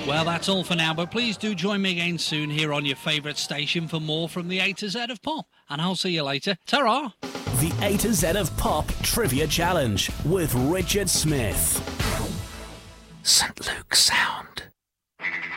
Well, that's all for now, but please do join me again soon here on your favourite station for more from the A to Z of Pop. And I'll see you later. Ta-ra! The A to Z of Pop Trivia Challenge with Richard Smith. St. Luke's Sound.